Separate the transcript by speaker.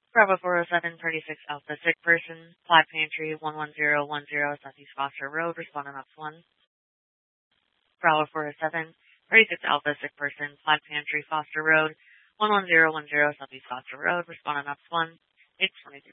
Speaker 1: Bravo 407, 36 Alpha, sick person, Flag Pantry, 11010 Southeast Foster Road, responding up 1. Bravo 407, 36 Alpha, sick person, Flag Pantry, Foster Road, 11010 Southeast Foster Road, responding up 1. 823.